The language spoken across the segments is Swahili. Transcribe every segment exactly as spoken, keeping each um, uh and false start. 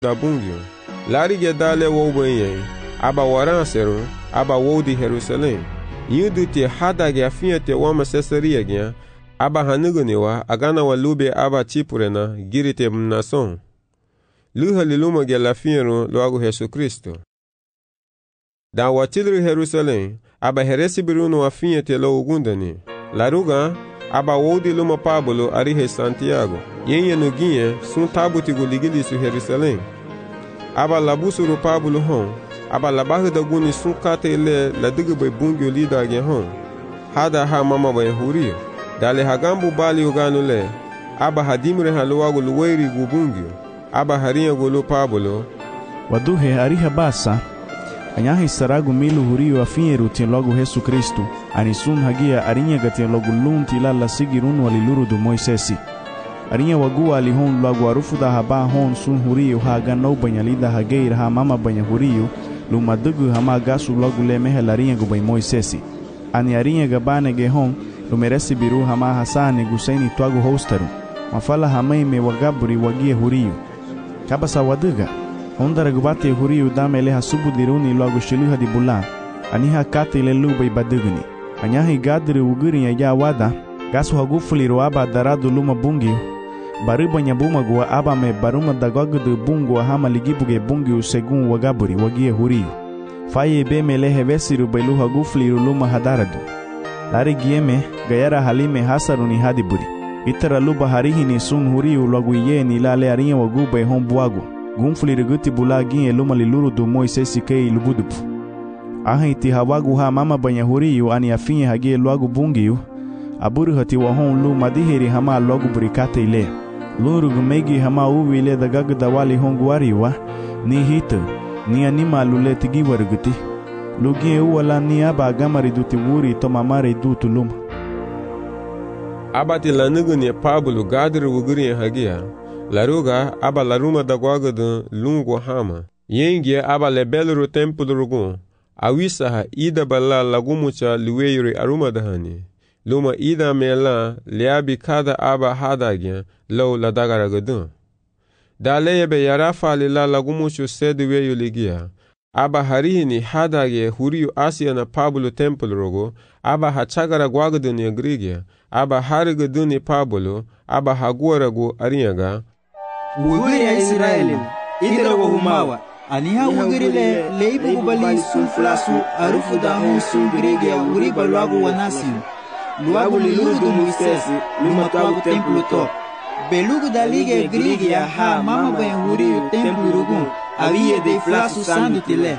da bungio. Lari ge dale wo benye. Aba waran seru, aba wo di Jerusalem. Yudu te hada ge afia te wama Caesarea ge. Aba hanugunewa agana wa lube aba chipurena girite mnason. Luha liluma ge lafiero loago Yesu Kristo. Da watilru Jerusalem, aba heresi biruno afia te lo ugundani. Laruga, aba wodi luma Pablo arihe Santiago. Yenye nuginye sun tabuti guligili su Jerusalem. Aba labusuru Pablo hon. Aba labahu da guni sun kate le ladigu bay bungyo lida gen hon. Hada ha mama bay hurio. Dale hagambu bali uganu le. Aba hadimre haluwagu luweri gubungyo. Aba harinha gulu Pablo. Waduhe ariha basa. Anyahi saragu milu hurio afinyeru tien logo Yesu Kristu. Anisun hagia arinha gatien logo lunti lala sigirunu waliluru du Moisesi. Arinha wagua alihon logo arufu da haba hon sun hurio haga no banyalida hageir ha mama banya hurio. Lumadugu hama gasu logo le mehe larinha gu bay Moisesi. Ani arinha gabane ge hon lumeresi biru hama hasane gusaini tuagu hostaru. Mafala hamai me wagaburi wagie hurio. Kabasa waduga. Ondara gubate hurio damele hasubu diruni logo shiluha di bulan. Aniha kate ile lubay baduguni. Anyahi gadri uguri ya ya wada. Gasu hagufuliro aba daradu luma bungi. Baruba nyabuma gua aba me baruma dagogudu bungu hama ligibuge bungi segun wagaburi wagie hurio. Faye be melehe vesiru bailu hagufuliro luma hadaradu. Lari gieme gayara halime hasaruni hadiburi. Itara luba harihini sun hurio logo ye ni lale arinha wagubay hon buago. Gunfuliro guti bulagin luma liluru du Moisesi kei lubudupu. Ahiti hawagu ha mama banya hurio ani afinye hagie logo bungiu. Aburu hati wahon lu madihiri hama logo burikate ile. Luru gumegi hama uwi ile da gagda wali honguariwa. Ni hito, ni anima lule tigi waruguti. Lugie uwala ni aba agamari duti wuri to mamare dutu luma. Abati lanuguni Pablo gadri wuguri hagia. Laruga aba laruma da gwagadu lungu hama. Yengie aba lebeluru tempulu rugun. Awisaha ida bala lagumucha luweyuri aruma dahani. Luma ida mela liabi kada aba hadagya low la dagaragadun. Daleyebe yarafa lila lagumuchu sedu weyu ligia. Aba harihini hadagye huriyu Asia na Pablo tempulu rugu. Aba hachagara gwagadun ya grigya. Aba harigaduni Pablo. Aba haguaragu arinyaga. Wugiri ya Israeli, idra wa humawa. Aniha wugiri le leibu kubali sun flasu arufu da hon sun grege ya wugiri baluagu wa nasiu. Luagu liluru du Moisesi, lumatuagu templu to. Belugu da lige grege ya ha mama bayan wuri templu rugun. Aviye de flasu sandu tile.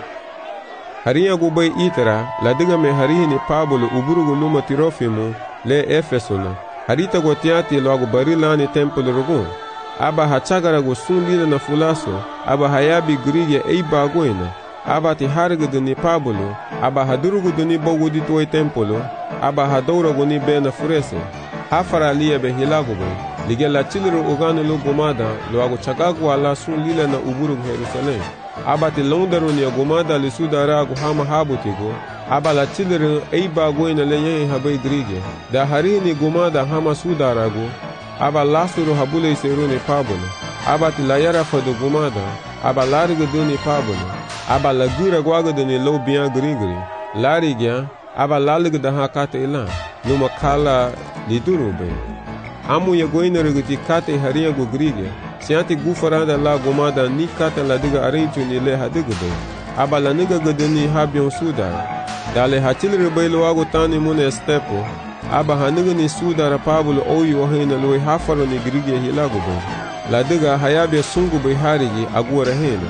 Harinha gubay itara, ladiga me harihini Pablo uburugu luma tirofimu le Efesuna. Harita gotiati luagu barilani templu rugun. Aba hachagara go sun lila na fulaso. Aba hayabi grige ei bagoina. Aba ti hargadu ni Pablo. Aba hadurugu ni bogudi toy tempolo. Aba hadouragu ni be na furese. Hafara liya be hilagu be. Lige la chiliru uganu lu gumada. Lo agu chagagu ala sun lila na uburugu Jerusalem. Aba ti londaru ni gumada li sudaragu hama habutigo. Aba la chiliru ei bagoina le yenye habay grige. Da harini gumada hama sudaragu. Aba lasuru habule seruni Pablo. Aba tilayara fadu gumada. Aba larga duni Pablo. Aba lagura gwaga duni lo biyan grigri. Larigya. Aba lalig da hakate ilan. Luma kala liduru be. Amu ya goina riguti kate haria gu grigya. Sianti gufarada la gumada ni kate la diga arinchu ni le hadigu be. Aba la niga guduni habion sudara. Dale hachili ribailu wagu tani mune stepo. Aba haniga ni sudara Pablo oyu wahina lui hafaro ni grige hilagu be. La diga hayabe sungu be harigi aguara hina.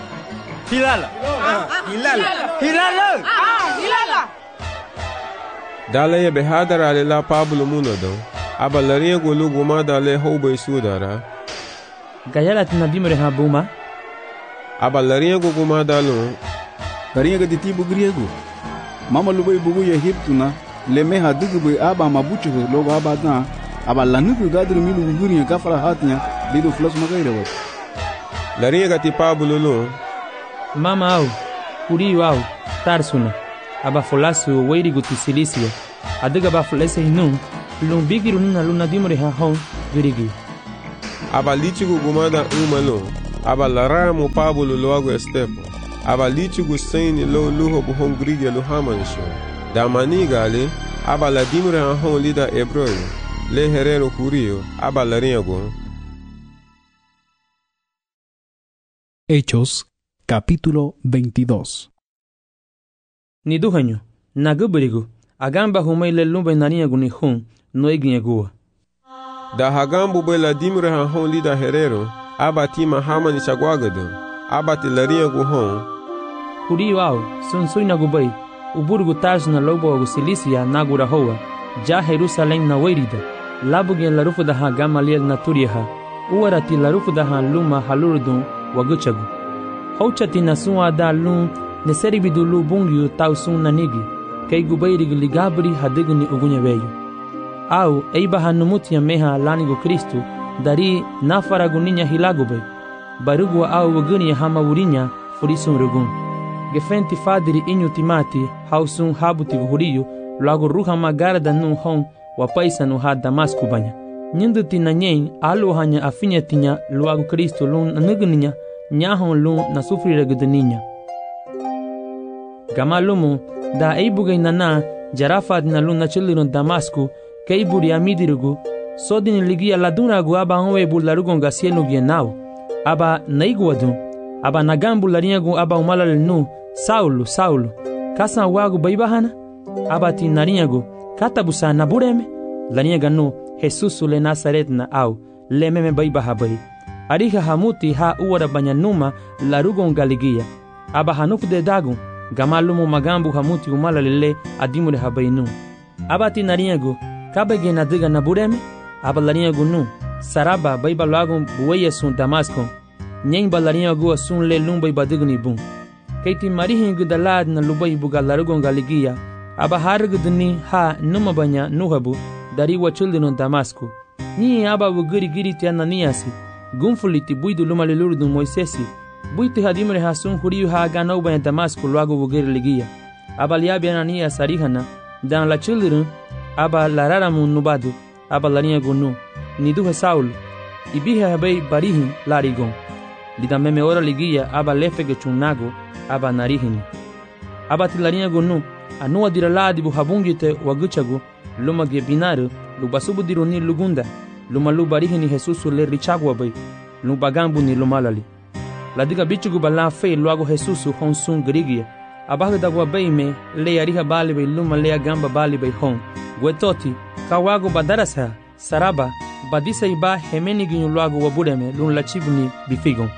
Hilala! Hilala! Hilala! Hilala! Dala ya behadara alila Pablo munado. Aba laria gulu gumada le hoube sudara. Gayala tinabimre habuma. Aba laria gumada lo. Karinga gaditi bugriego. Mama lubay bugu ya hiptuna. Le meha dugu be aba mabuchu logo aba na. Aba lanugu gadru milu buguri kafara hatnya lido flas magaira wat. Laria gati Pablo lo. Mama au. Uriu au. Tarsuna. Aba folasu weiri guti silisia. Adiga ba folese hinu. Lung bigiru nuna luna dimore ha hon virigi. Aba lichigu gumada umalo. aba laramo Pablo loago Estepo, aba lichugu saini lo luho buhon Grigia luhamanisho, da manigale, aba la dimre ahon lida Ebroyo, le herero Jurio, aba lariago. Hechos, capítulo veintidós. Ni duhanyo, naguberigo, agamba humay le lumba naniago ni hun, no eginyagoa. Da hagambu be la dimre ahon lida herero, aba tima hamani chagwagado, aba ti lariago hon. Jurio au, sun sui nagubay, uburgu taj na lobo agu Silisia nagura hoa, ja Jerusalem na weirida, labugen la rufu da ha Gamaliel na turiha, uarati la rufu da ha luma halurdun waguchagu. Hauchati na sun ada lun, neseribidu lu bungiu tau sun nanigi, kei gubayrig ligabri hadigni ugunya veyo. Au, eiba hanumutia meha lanigo Kristu, dari nafaragu ninya hilagubay, barugwa au waguni hama wurinya furisun rugun. Gefenti fadiri inyu timati, hausun habuti Jurio, lago ruha magarda nun hon, wapaisa nu ha Damasku banya. Nyinduti na nyen, alu hanya afinya tinya, luagu Kristu lun nagninya, nyahon lun na sufri regudaninya. Gama lumu, da eibugay nana, jarafad na lun na chilirun Damasku, keiburi amidirugu, sodini ligia ladunragu aba onwe bularugon gasienu gienau, aba naiguadun, aba nagambu lariagu aba umalal nu, Saulo, Saulo, kasa wagu baibahana, aba ti nariagu, katabusa nabureme, lariaga nu, Jesusu le Nazaret na au, le meme baibaha bai. Ariha hamuti ha uara banyanuma larugon galigia, aba hanuk de dagun, gamalumu magambu hamuti umala lele adimure habainu. Aba ti nariagu, kabege nadiga nabureme, aba lariagu nu, saraba baiba lagun buweya sun Damasco, nyen ba lariagu asun le lumba ibadigni bun. Keiti marihingu dalad na lubay buga larugon galigia, aba hargudni ha numa banya nuhabu, dari wachuldinon Damasco. Ni aba wugiri giri ti Ananiasi, gunfuliti buidu lumalilurdun Moisesi, buiti hadimre hasun Jurio ha ganau banya Damasco luago wugiri ligia. Aba liabi Ananias arihana, dan la children, aba lararamun nubadu, aba lariago nu, niduhe Saulo, ibihe habay barihin larigon. Lida meme ora ligia aba lefege chunago, aba narihini. Aba tilariago nu, anua diraladi bu habungite waguchagu, luma ge binaru, lubasubu diruni lugunda, luma lubarihini Jesusu le richagwa bay, lubagambu ni lumalali. Ladiga bichugu bala fe luago Jesusu hon sun grigia, abagdagwa bay me le ariha bali bay luma le agamba bali bay hon, gwetoti, kawago badarasa, saraba, badisa iba hemeni ginyu luago wabureme lun lachibuni bifigon.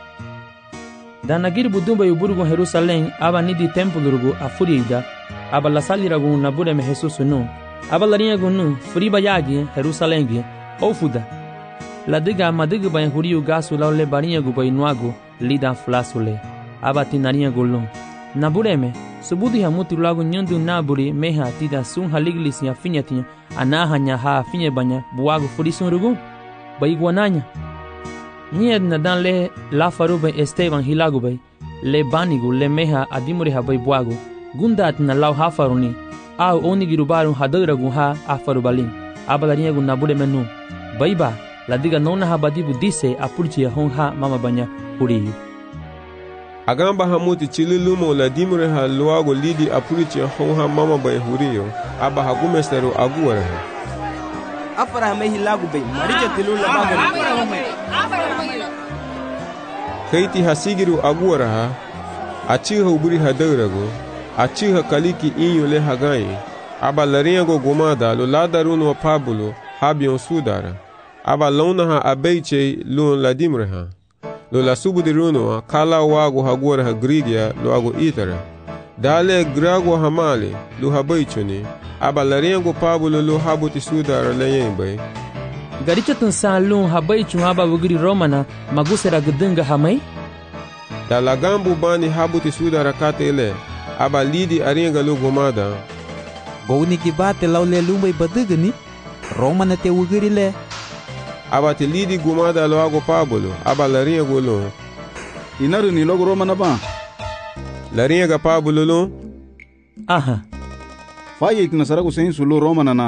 Danagiri budumba yuburugun Jerusalem aba nidi tempulurugu afuriida, aba lasaliragun nabureme Jesusu nu, aba lariagun nu, furiba yagi Jerusalengi, ofuda. Ladiga madiga bayan Jurio gasu laule bariagu bainuagu, lida flasule, aba tinariagu lun. Nabureme, subudi hamuti lagu nyundu naburi meha tida sun haliglisi afinyatinya, anahanya ha afinye banya buagu furisun rugun, baiguananya. Nied na dan le la farube Esteban hilagubay, le banigu le meha adimuri habay buagu, gundat na lau hafaruni, au onigirubarun hadaragun ha afarubalin, abalariagu nabure menu, baiba, la diga nona habadibu dise apurchia hon ha mama banya Jurio. Agamba hamuti chililumo la dimure ha luago lidi apurchia hon ha mama banya Jurio, aba hagumesteru aguara. Afara me hilagubay, marija tilula bagari. Keiti hasigiru aguaraha, achiha uburi hadarago, achiha kaliki inyo le hagayi, aba lariago gomada lo ladaruno Pablo habion sudara, aba launaha abeiche luon ladimreha, lo la subudiruno kala wago haguaraha grigia lo ago itara, dale grago hamale lo habeichoni, aba lariago Pablo lo habuti sudara leyembay. Garichatun salun habaichun aba wugiri Romana magusera gudunga hamay? Da lagambu bani habuti sudara katele, aba lidi aringa lo gomada. Gowni kibate laule lumbai badugani, Romana te wugiri le. Aba te lidi gomada lo ago Pablo, aba laringa lo. Inaru ni logo Romana ba? Laringa Pablo lo? Aha. Faye itinasarago sensu lo Romana na.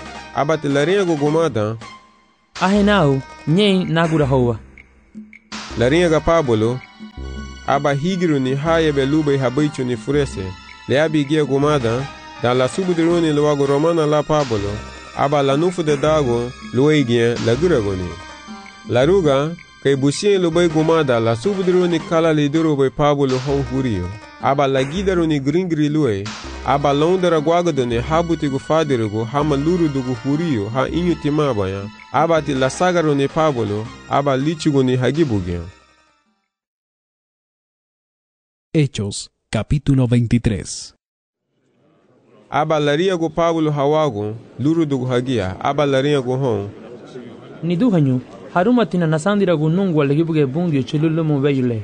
Aba te laringa gomada. Ahenau, nyen nagura hoa. la ringa Pablo aba higiru ni haye be lube habaichu ni furese le abi gia gumada dan la subudiruni luago romana la Pablo aba la nufu de dago luigien la guragoni la ruga kay busien lubay gumada la subudiruni kala liduru be Pablo hon hurio aba la gidaruni gringri lue aba londara gwagadone habuti gu fadirugo hama luru dugu hurio ha inyu timabaya aba ti la sagaruni Pablo aba lichuguni hagibugia. Hechos, capítulo veintitrés. Aba laria gu Pablo hawago luru dugu hagia aba laria gu hon ni duhanyu haruma tina nasandira gu nungu alagibuge bungyo chululumu veyule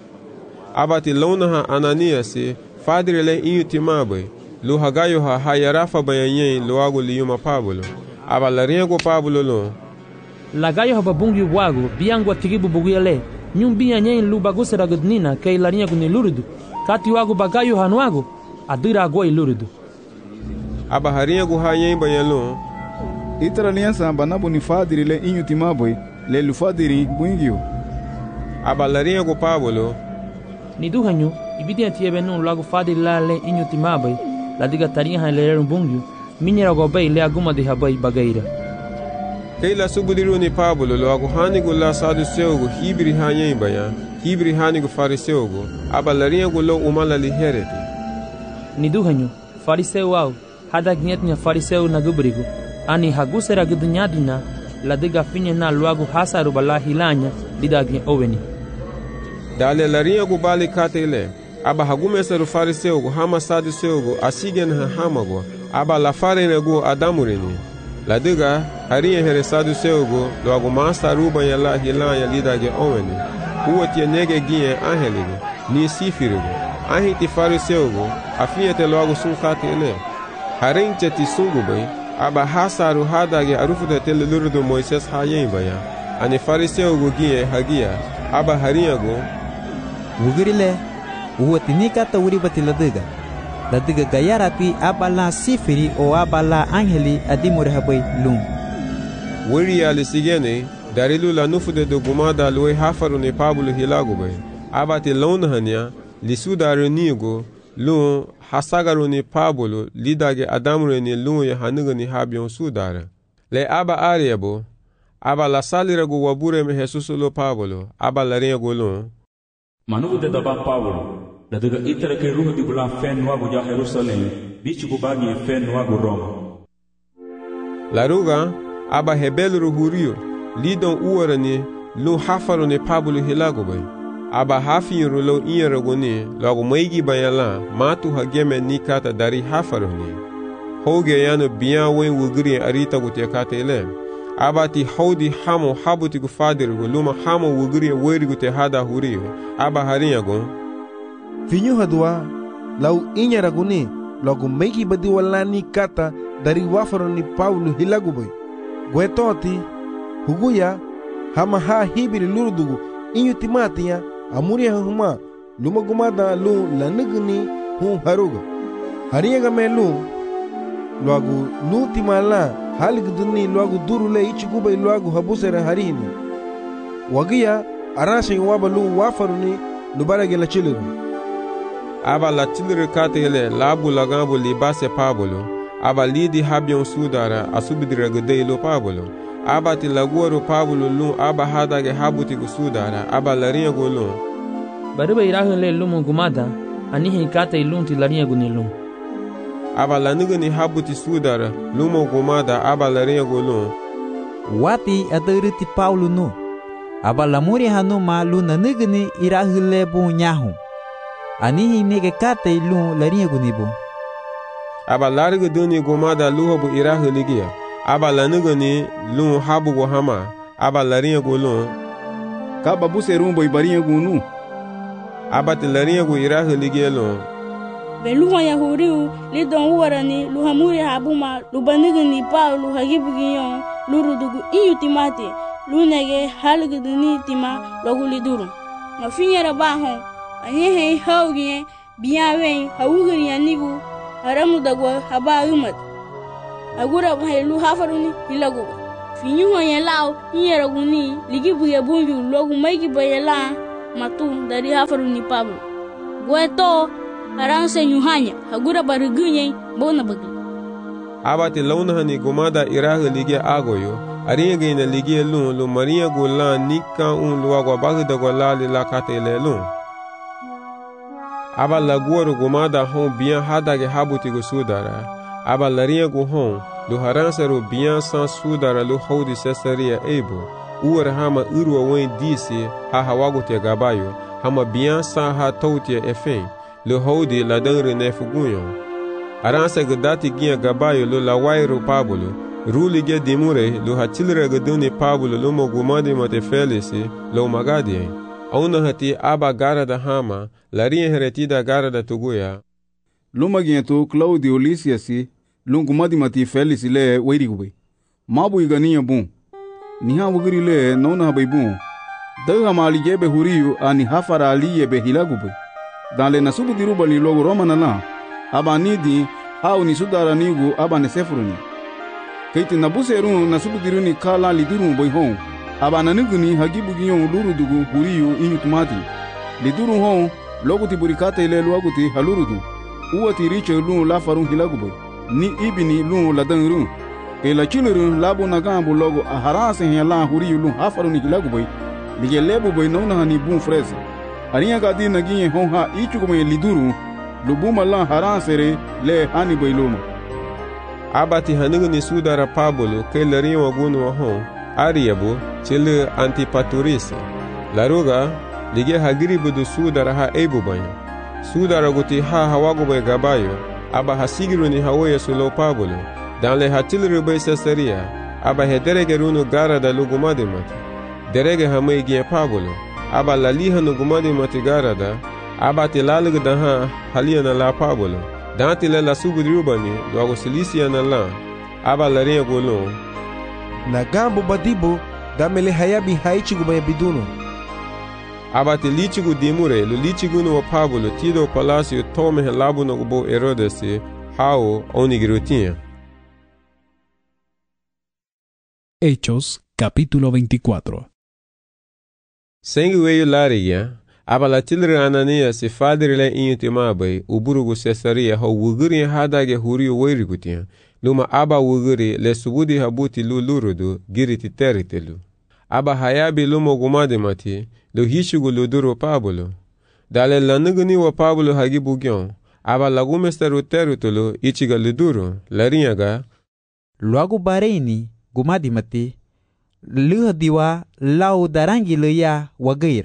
aba ti lona ha Ananiasi fadirile inyu timabe lu hagayo ha hayarafa bayanyen luago liyuma Pablo aba laria gu Pablo lo lagayo ha babungyo wago biangu atigibu buguyale nyumbi nyen lu bagusera gudnina kay laria gu ni lurudu kati wago bagayo hanwago adira agoi lurudu aba haria gu hayen bayalo itara aliança banabu ni fadiri le inyu timaboy le lu fadiri buingio aba laria gu Pablo ni duhanyu ibidi atiebe nun lagu fadiri la le inyu timaboy la diga taria han le rumbungyo minyera go bay le aguma de habay bagaira kay la subudiru ni Pablo lo agu hanigu la saduseu gu hibri hayen baya hibri hanigu fariseu gu aba laria gu lo umala li hereti ni duhanyu fariseu au hada gnyetnya fariseu na gubrigo ani hagusera gudnyadina la diga finye na luagu hasaru bala hilanya didagnya oweni dale laria gu bali katele aba hagumeseru fariseu gu hama saduseu gu asigen ha hamago aba la farene gu adamureni la diga haria here saduseu gu luagu masaru baya la hilanya didagnya oweni uwatie nege gie anheligo ni sifirigo ahiti fariseu gu afiete luagu sun katele harinche ti sungubay aba hasaru hadage arufuda tele lurudu Moises hayen baya ani fariseu gu gie hagia aba hariago wugirile uwatini kata wuri bati ladiga ladiga gayarati aba la sifiri o aba la angeli adimure habay lum wuri ali sigene darilu la nufude do gumada lue hafaru ne Pablo hilago bay aba ti lonhania lisudaru nigo lu hasagaru ni Pablo lidage adamure ni lu ya hanuga ni habion sudara le aba ariabo aba la salira gu wabure me Jesus lo Pablo aba la rego lo manugo de daba Pablo la daga itara ke ruhu di bula fen wago ja Jerusalem bichu gu bagi fen wago Roma la ruga aba hebelu hurio lidon uwara ni lu hafaru ni Pablo hilago bay aba hafin rulo inyaragoni lagu maigi bayala matu hageme nikata dari hafaroni hoge yano biyan wen wugri arita gutia katele aba ti hodi hamo habuti gu fadiru luma hamo wugri weri gute hada hurio aba harinyago finyu hadwa lau inyaragoni lagu maigi badi wala nikata dari wafaroni Paulo hilaguboy gwetoti huguya hama ha hibiri lurudugu inyu timatiya amuri huma luma gumada lu lanigni hu haruga hariyaga me lu luagu lu timala haligduni luagu durule ichigubay luagu habusera harini wagiya arashin waba lu wafaruni lubarage la chiliru aba la chiliru katele labu lagambu libase Pablo aba lidi habion sudara asubidira gudelo Pablo aba ti laguwaru Pablo lu aba hadage habuti gu sudara aba laria gu lu bariba irahu le lumu gumada anihi kata ilun ti laria gu ni lu aba laniga ni habuti sudara lumu gumada aba laria gu lu wati adariti Paulo nu aba lamuri hanu ma lu naniga ni irahu le bu nyahu anihi nege kata ilun laria gu ni bu aba lariga duni gumada luho bu irahu ligia aba laniga ni lu habu gu hama aba laria gu lu kaba buse rumbo ibaria gu nu aba ti laria gu irahu ligia lu beluha ya huriu lidon warani luhamuri habuma lubaniga ni Paulo hagibugiyon lurudugu iyu timati lunege halguduni tima loguliduru mafinyera bahon anyehe haugie biyawen hawugiri yanigu haramu dagwa haba umat agura bahelu hafaruni hilagu Finyuho yelau hinyera guni ligi buye bunju logu maiki bayela matu dari hafaru ni Pablo. Gueto aranse nyuhanya hagura barugunye bona bagi. Abati launa hani gumada irahe ligi agoyo. Ariya gina ligi lun lu Maria gula nika un lu agwa bagda gola li la kate le lun. Aba la guaru gumada hon bien hada ge habuti go sudara. Aba laria go hon lu haransaru bien san sudara lu hodi sesaria ebo. Uar hama urwa wen disi ha hawago te gabayo. Hama bien san ha tautia efen. Lu hodi la dangre nefugunyo. Aransa gadati gia gabayo lu la wairu Pablo. Ruli ge dimure lu hatilre gaduni Pablo lu mo gumadi mate felisi lu magadie. Auna hati aba gara da hama, laria heretida gara da tuguya. Luma giento Claudio Lysiasi, lungumadi mati Felix le weirigube. Mabu igania bun. Niha wugiri le nona habai bun. Daga mali jebe huriyu ani hafara aliye be hilagube. Dan le nasubu diruba ni logo Roma nana. Aba nidi hau ni sudara nigu aba ne sefuruni. Keiti nabuseru nasubu diruni kala lidurun boy hon. Aba nanuguni hagibu giyon luru dugu huriyu inyu tumati. Liduru hon logo tiburikate ile luaguti halurudu. Uwati riche lun la farun hilagube. Ni ibini lun la dangru. Ke la chilurun labu nagambu logo aharase hela huriyu lun hafarun hilagube. Lige lebu boy nona hani bun frese. Ariya gadi nagiye hon ha ichugume liduru. Lubuma lan haransere le hani boy luma. Abati hanuguni sudara Pablo ke larin wagunu wa hon. Ariabu chile Antipaturis. Laruga lige hagiribu du sudara ha ebu bayo. Sudara guti ha hawago bay gabayo. Aba hasigiru ni hawoye sulo Pablo. Dan le hatilru bay Caesarea. Aba hederege runu gara da lugumadi mati. Derege hamay gien Pablo. Aba laliha nugumadi mati gara da. Aba tilalig da ha haliana la Pablo. Dan tile la subudrubani luago Cilicia na la. Aba laria golon. Na gambo badibo damele hayabi haichigu baya biduno. Abati lichigu dimure lu lichigu no Pablo tido palacio tome helabu no gubo Herodesi hao onigirutia. Hechos capítulo veinticuatro. Sengu weyu lariya abala tilre Anania si fadrile inyutimabai uburugu Caesarea ho wuguri hadage huriyo weirigutia. Luma aba wuguri le subudi habuti lu lurudu giriti teritelu. Aba hayabi lumo gumadi mati lu hishugu luduru Pablo. Dale lanuguni wa Pablo hagibu gyon. Aba lagumesteru teritelu ichiga luduru larinyaga. Luagu bareini gumadi mati luha diwa lau darangi le ya wagaira.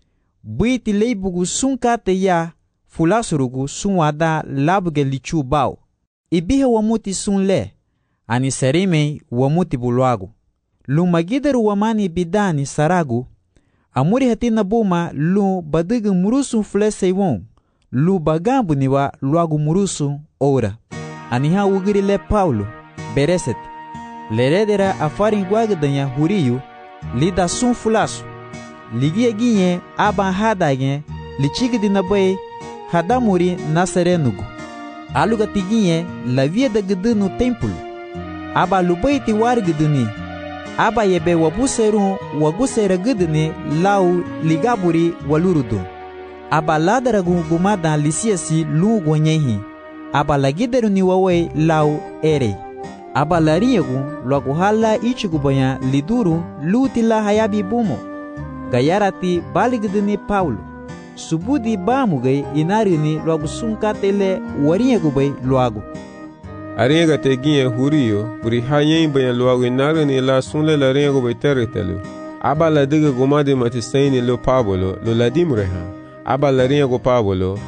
Buiti leibugu sunkate ya fulasurugu sunwada labuge lichu bao. Ibihe wamuti sunle, ani serime wamuti buluagu. Lumagidaru wamani bidani saragu, amuri hatina buma lu badigu murusu flese won, lu bagambu niwa luagu murusu ora. Aniha ugiri le Paulo, bereset, leredera afarin guagadanya huriyu, lida sun fulasu. Ligia ginye aba hadage, lichigidi nabaye, hadamuri naserenugu. Aluga tiginye la via da gdu no templo. Aba lubaiti war gduni. Aba yebe wabuseru wagusera gduni lau ligaburi walurudu. Aba ladaragu gumada lisiasi lu gonyehi. Aba lagideru ni wawe lau ere. Aba lariyagu lwaguhala ichigubaya liduru lutila hayabi bumo. Gayarati baligduni Paulo. Subudi bamugai inarini luagu sunkatele wariegubay luagu. Ariega teginye huriyo, buri hayen bayan luagu inarini la sunle la riegubay teritelu. Aba la diga gumadi matisaini lo Pablo, lo la dimreha. Aba la riegu Pablo.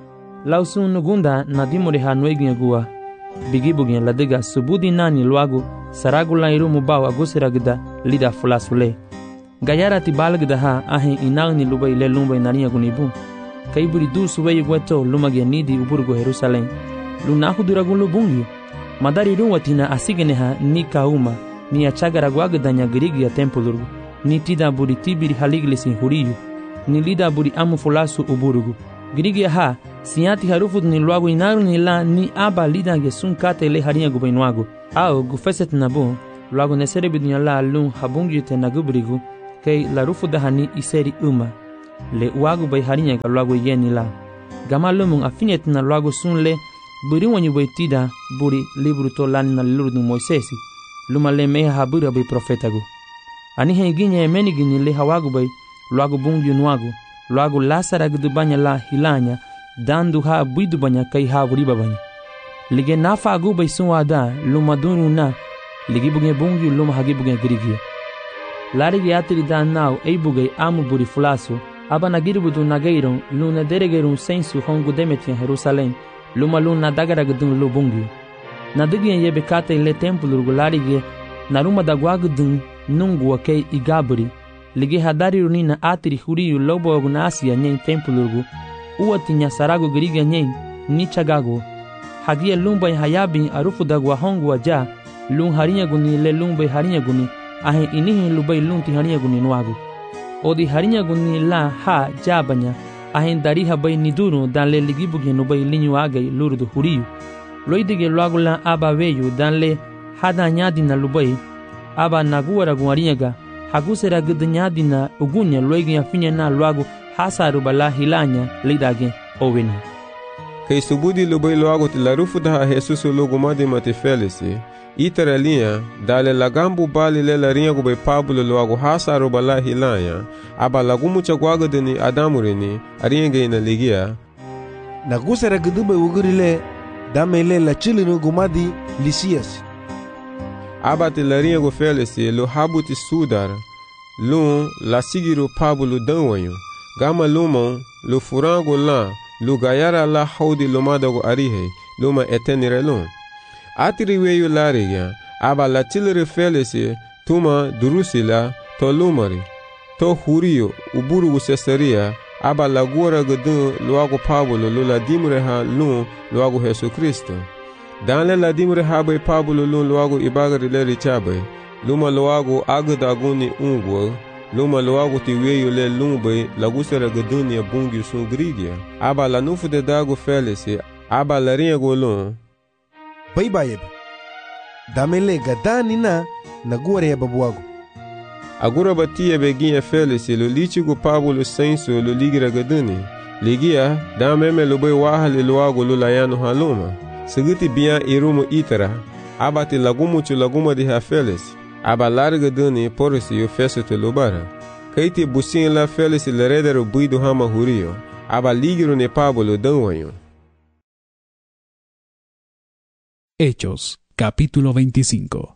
Lausun nugunda na dimreha nueginye gua. Bigibugyen la diga subudi nani luagu, saragula irumu bawa agusiragda lida fulasule. Gayara ti balagda ha ahe inagni lubay le lumbay nariya gunibu. Kaiburi du suway gweto lumage nidi uburgo Jerusalem. Lunahu duragun lubungi. Madari ruwatina asigene ha ni kauma ni achagara gwagdanya girigi ya tempulurgu. Ni tida buri tibiri haliglisi huriyu. Ni lida buri amu fulasu uburgu. Girigi ha siati harufu ni luagu inaru ni la ni aba lida ge sunkate le hariya gubainuagu. Ao gufeset nabu luago neserebidunya la lun habungite nagubrigu kei la rufudahani iseri uma le uagu bai harinya ga luago yeni la gama lumung afinetina luago sunle buri wanyu bai tida buri libru to lan na lurdu Moisesi luma le meha habura bai profetagu ani he ginya emeni gini le hawagu bai luago bungi nuagu luago lasara gudubanya la hilanya dandu ha buidubanya kai ha buriba banya lige nafa agu bai sunwada luma dunu na ligi buge bungi luma hagi buge grigia larigi atri da nau ei buge amu buri fulasu aba nagiribudu nageiron luna deregerum sensu hongu demetia Jerusalém luma luna dagara gudun lu bungi nadigien yebe kata ile templo larigi naruma dagwagudun nungu kei igaburi ligi hadari runina atri huriyu lobo ogunasia nyen templo rugu uatinya sarago grigia nyen ni chagago hagia lumba hayabin arufu dagwa hongu aja lun harinya guni le lumba harinya guni ahe inihi lubai lunti harinya guni nuagu odi harinya guni la ha jabanya ahe dari habai niduru dan le ligibuge nubai linyu agai lurdu huriyu loidige luagu la aba veyu dan le hada nyadina lubai aba naguara guarinyaga hagusera gudnyadina ugunya loigi afinya na luagu hasaru bala hilanya lidage oveni kei subudi lubai luagu tilarufu daha Jesus logo madi mate felisi itara linha dale lagambu bali le larinha gube Pablo luagu hasaru bala hilanya aba lagumu chagwaga deni adamurini aringe ina ligia nagusera gudube ugurile damele la chilinu gumadi Lisias aba tilarinha go felisi lo habuti sudar lun la sigiru Pablo danwanyo gama lumon lo furango la lu gayara la haudi lumadago arihe luma etenire lun atiri weyu lariga aba la tilere felisi tuma durusila to lumari to huriyo uburugu sesaria aba la gora gudun luago Pablo lula dimre ha lun luago Jesu Kristo danle la dimre ha bai Pablo lun luago ibagari le richabe luma luago agdaguni ungwo luma luago ti weyu le lumbe lagusera gudunia bungi sun grigia aba la nufu de dago felisi aba la rinha golon bai bayeb damele gadani na naguare babuago agora batia beginha felisi lo lichigo Pablo senso lo ligira gaduni ligia dameme lo bai wahali luago lo layano haluma seguti bia irumo itara aba ti lagumu chu laguma de ha felisi aba larga duni porisi o feso te lubara kaiti busin la felisi leredero buido hama hurio aba ligiro ne Pablo danwanyo. Hechos, capítulo veinticinco.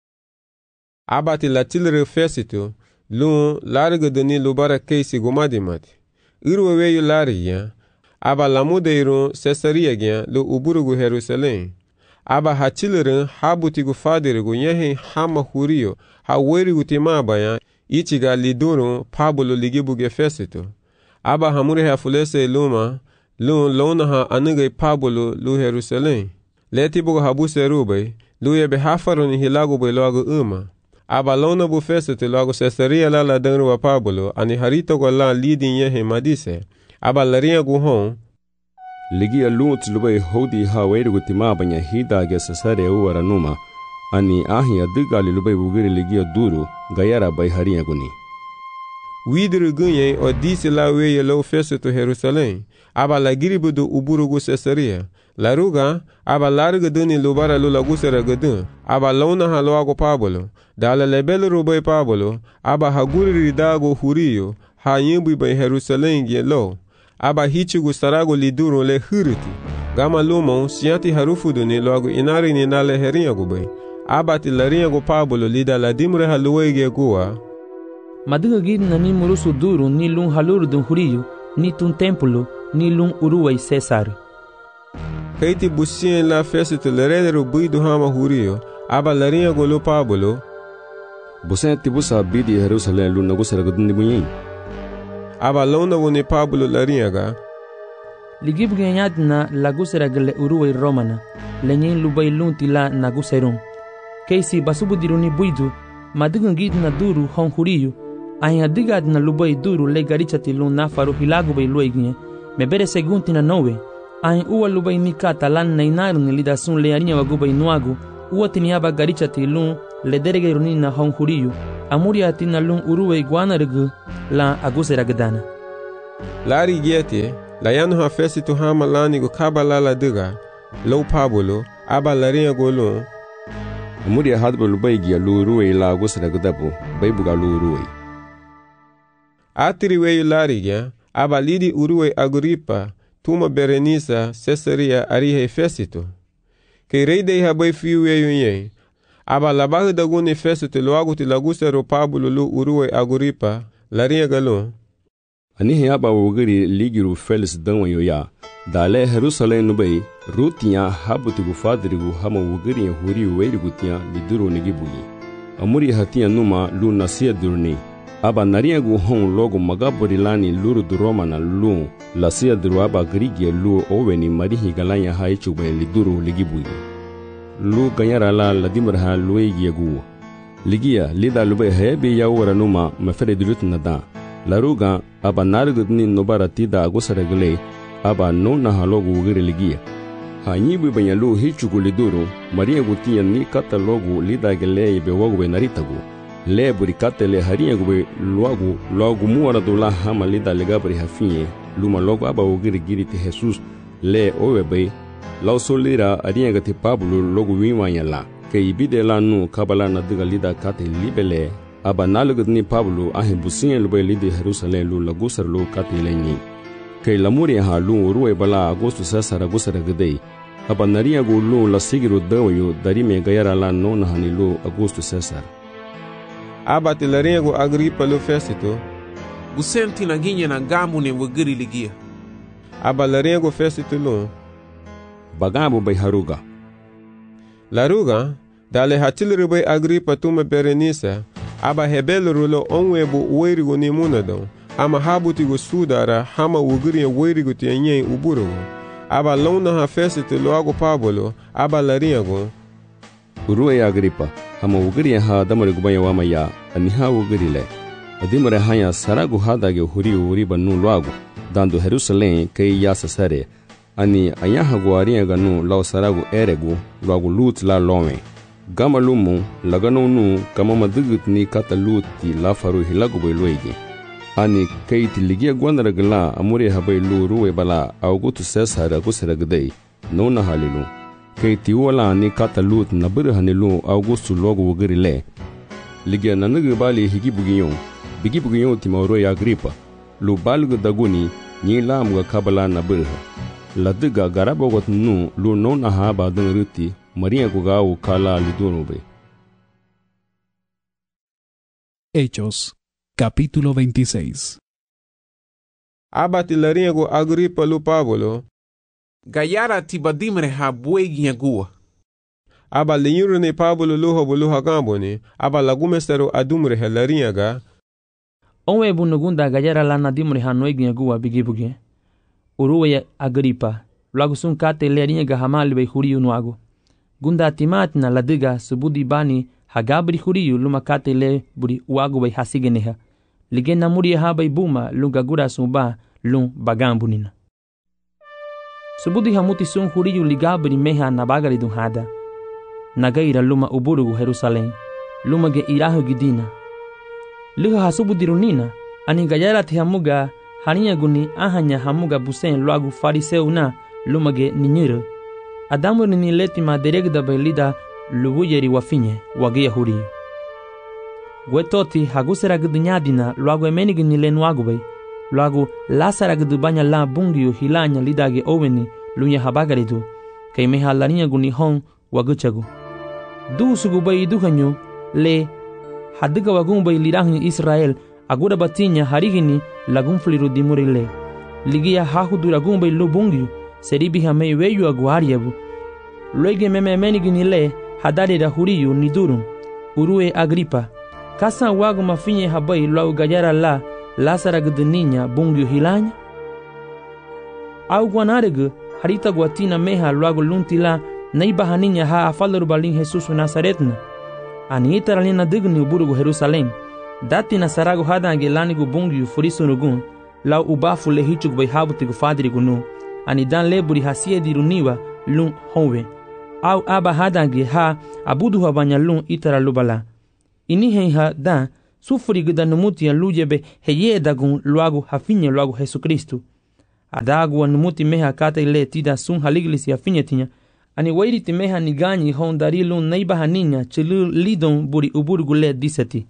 Aba ti la tilre fesito lun larga duni lubara keisi gumadimati irwe weyu lariya aba lamudeiro Cesaria gya lo uburugu Jerusalém aba hachilirin habutigu fadirigu nyehin hama hurio hawerigu timabaya ichiga liduru Pablo ligibuge fesito aba hamure hafulese luma lun lona ha anige Pablo lu Jerusalém letibugu habuse rube lu yebe hafaroni hilagu be logo uma aba lona bu fesito logo Cesaria la la danru wa Pablo ani harito go la lidin yehin madise aba larinha guhon ligia lut lubai hodi hawerigu timabanya hidage Cesaria uwara numa ani ahia digali lubai bugiri ligia duru gayara bai harinha guni widru gunye odisi la weye lo festo Jerusalém aba la giribudu uburugu Cesaria laruga aba larga duni lubara lula gusera gadun aba lona haloago Pablo dala lebel rubai Pablo aba haguri dago hurio ha yimbu bai Jerusalém gelo aba hichigu sarago liduru le huriti gama lumon siati harufudu ni logo inari ni nale herinha gubay aba ti larinha go Pablo lida la dimre haluwege guwa madiga gidna ni murusu duru ni lun haluru dun huriyu ni tun templo ni lun uruwai Cesar kaiti busien la fesito leredero buidu hama huriyo aba larinha go lo Pablo busen tibusa bidi Jerusalém lun nagusera gudundi bunyin aba lona woni Pablo larinhaga ligibuge nyadna lagusera gele uruwai Romana lenyen lubai lunti la naguserum keisi basubudiruni buidu madiga gidna duru hon huriyu ahin digadna lubai duru le garichati lun nafaru hilagu bai luigne mebere segunti na nowe ahin uwa lubai mikata lan nainaru ni lidasun le arinha wagubai nuagu uwa tiniaba garicha tilun le derege runina hon huriyu amuria tinalun uruwe guanargu la aguseragdana lari giete la yanu ha fesitu hama lani go kabala la diga low Pablo aba laria golun amuria hadbulu baygia lu ruwe la aguseragdabu baybuga lu ruwe atiri weyu lari gia aba lidi uruwe Agripa tuma Berenisa Caesarea arihe fesitu que rei dei habay fiu weyu ye aba labahu daguni fesitu loagu ti lagusero Pablo lu uruwe Agripa laria galun anihe aba wogiri ligiru Felix danwa ya dale Jerusalem nubay rutiya habutigu fadrigu hama wogiri huri weirigu tiya liduru nigibugi amuri hatiya numa lu nasiya durni aba nariyagu hon logo magabori lani luru du romana lu lasiya duru aba grigia lu oweni marihi galanya haichube liduru ligibugi lu ganyara la ladimraha luegiyagu ligia lida lube hebe yawara numa mafere dilut nada laruga aba nargudni nobara tida agusaragle aba nona halogu ugiri ligia hanyibu banyalu hichugu liduru maria gutiya ni kata logu lida gele be wogwe naritagu le burikate le haria gube luagu logu muara dula hama lida legabri hafinye luma logu aba ugiri giri te Jesus le owebe law solira aria gati Pablo logu wiwanya la ke ibide la nu kabala na diga lida kate libele aba nalugni Pablo ahi businye lube lidi Jerusalem lu lagusar lu kate lenyi ke lamuri ha lu ruwe bala agosto sasara gusara gdei aba naria gu lu la sigiru dawayo darime gayara la nona hani lu agosto sasara aba tilaria gu Agripa lu fesitu gusenti na ginye na gamu ne wogiri ligia aba laria gu fesitu lu bagabu bay haruga laruga dale hatilru bay Agripa tuma Berenisa aba hebelru lo onwebu uweirigu ni munadon ama habutigu sudara hama wogiri weirigu tiyenye uburugu aba lona ha fesitu lo agu Pablo aba laria gu uruwe Agripa hama wogiri ha damari gubaya wamaya aniha wogiri le adimare hanya saragu hadage huri uri banu loagu dando Jerusalem kei yasa sare ani ayaha guaria ganu law saragu eregu loagu lut la lome gama lumu lagano nu kama madugit ni kata luti la faru hilagu bay loigi ani kei tiligia gwandara gala amuri habay lu ruwe bala augutu Caesar gusaragdei nona halilu kei tiwala ni kata lut nabir hanilu augustu logu wogiri le ligia nanugu bali higibugiyon bigibugiyon timauro ya Agripa lu balgu daguni ni lamuga kabala nabir ladiga garabogot nu lu nona haba danruti Maria Gugau Kala Lidunube. Hechos, capítulo veintiséis. Aba tilaria gu Agripa lu Pablo gayara tibadimre ha buegi gua aba linyuru ni Pablo lu hobu lu hagamboni aba lagumesteru adumre helaria ga onwe bunugunda gayara lana dimre ha noegi gua bigibuge uruwe Agripa lagusun kate leria ga hamal be huriu nuago gunda timatna ladiga subudi bani hagabri huriyu lumakate le buri uagu bay hasigeneha ligena muri ha bay buma lunga gura sumba lung bagambunina subudi hamuti sun huriyu ligabri meha nabagari dun hada nagaira luma uburugu Jerusalem luma ge irahu gidina liha hasubudi runina ani gayara te hamuga hania guni ahanya hamuga busen loagu fariseuna luma ge ninyira Adamu ni leti maderegda belida lubuyeri wafinye wagia huri. Gwetoti hagusera gdunyadina luagu emenigi ni lenuagu bay. Luagu lasara gdubanya la bungiu hilanya lidage oweni lunya habagaridu. Kaimeha larinya guni hon waguchagu. Du sugu bay duhanyu le hadiga wagun bay lirahanyu Israel agura batinya harigini lagunfliru dimurile. Ligia hahudu lagun bay lubungiu. Seribi hame weyu aguariabu loige meme menigini le hadari da huriyu nidurun uruwe Agripa kasa wagu mafinye habai lau gajara la lasara gdninya bungyu hilanya au guanaregu harita guatina meha luagu luntila naiba haninya ha afalaru balin Jesus Nazaretna ani itaralina digni uburugu Jerusalem dati na saragu hadange lanigu bungyu furisunugun lau ubafu le hichug bay habutigu fadrigu nu ani dan leburi hasie diruniwa lung honwe au aba hadange ha abudu ha banya lun itara lubala. Ini hen ha da sufuri gida numuti ya lujebe heye dagun luagu hafinye luagu Jesu Kristu. Adagu wa numuti meha kata ile tida sun haliglis ya finye tinya. Ani wairi timeha niganyi hon dari lun naiba haninya chilu lidon buri uburgu le diseti.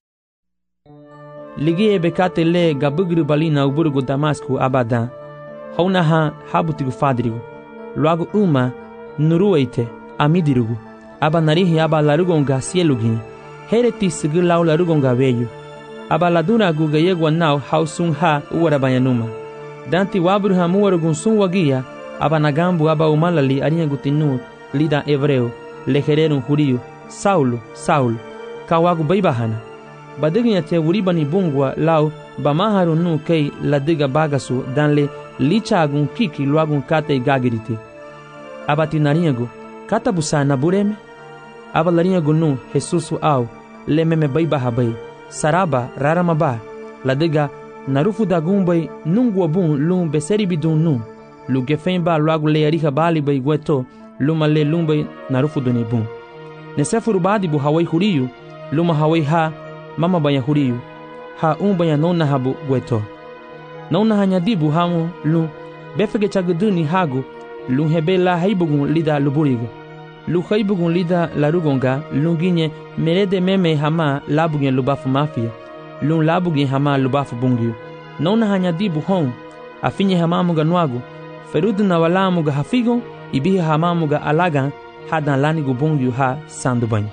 Ligie bekate le gabugru balina uburgu Damasku abada. Hauna ha habutigu fadrigu. Luagu uma nurueite amidirugu. Aba narihi aba larugonga sielugi. Hereti sigu lau larugonga veyu. Aba laduna guga yegwa nau hausun ha uwarabayanuma. Danti wabru ha muwarugun sun wagia. Aba nagambu aba umalali arinha gutinu lida hebreu. Lehererun juriu. Saulo, Saulo. Kawagu baibahana. Badiginya te wuribani bungwa lau bamaharu nu kei ladiga bagasu danle lichagun kiki luagun kate gagiriti. Abati narinhagu kata busa na bureme. Aba larinhagu nu Jesusu au lememe baibaha bai saraba raramaba ladiga narufu dagumbay nungwa bun lum beseri bidun nu lugefemba luagu le ariha bali bai gueto luma le lumbay narufu duni bun. Nesefuru badi bu hawai huriyu luma hawai ha mama banya huriyu ha um banya nona habu gueto. Nona hanyadibu hamu lu befege chaguduni hagu lu hebela haibugun lida luburiga. Lu haibugun lida larugonga lunginye merede meme hama labugen lubafu mafia. Lu labugen hama lubafu bungiu. Nona hanyadibu hon afinye hamamuga nwagu ferudu na walamuga hafigo ibihi hamamuga alagan hadan lanigu bungiu ha sandubany.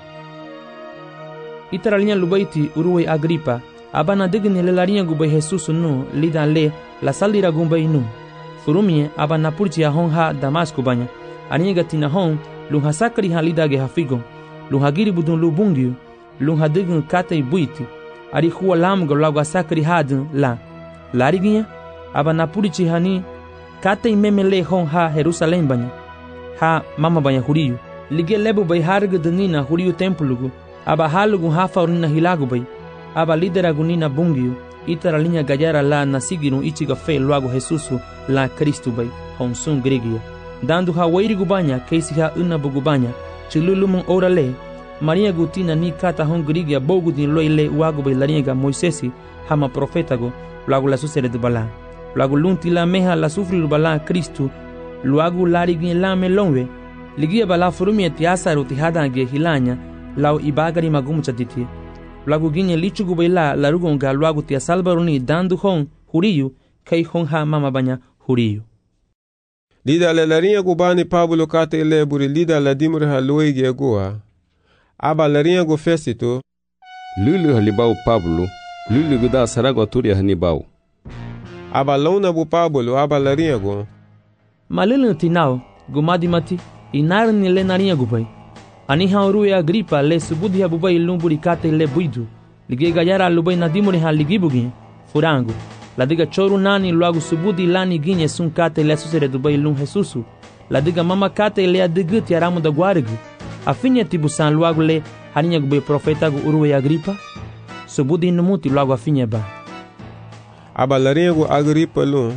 Itaralinha lubaiti uruwe Agripa abana digni le larinha gubay Jesus nu lidan le la salira gumbay nu furumie abana purti hon ha Damasku banya aninha gatina hon lun hasakri ha lidage hafigo lun hagiri budun lubungiu lun hadign katay buiti ari huwa lamgo lago asakri hadun la lariginha abana purti hani katay memele hon ha Jerusalém banya ha mama banya huriu lige lebu bay harga danina huriu templugu aba halugun hafa urina hilagu bay aba lidera gunina bungiu itara linha gayara la nasigirun ichiga fe luagu Jesusu la Kristu bay honsun grigia dandu ha wairigu banya keisi ha unabugu banya chilulumun orale Maria gutina ni kata hon grigia bogu din loile uagu bay laringa Moisesi hama profetago luagu la susere de bala luagu lunti la meha la sufri bala Kristu luagu larigin la melonwe ligia bala furumi etiasaru tihadange hilanya lau ibagari magumu chatiti. Lagu ginye lichugu baila larugonga luagu tia salbaruni dandu hon huriyu kei hon ha mama banya huriyu. Lida le larinha gubani Pablo kate ile buri lida la dimure ha luigi goa. Aba larinha go festito. Lulu halibau Pablo, lulu guda sarago turia hanibau. Aba launa bu Pablo aba larinha go. Malulu tinau gumadi mati inarni le narinha gubai. Ani haurue Agripa le subudi ha bubai lumburi kate le buidu. Lige gayara lubai nadimuri ha ligibugi furangu. La diga choru nani luagu subudi lani ginye sun kate le susere dubai lum Jesusu. La diga mama kate le adiguti aramu da guarigu. Afinye tibusan luagu le harinha gubai profeta gu urue Agripa. Subudi numuti luagu afinye ba. Aba larinha gu Agripa lum.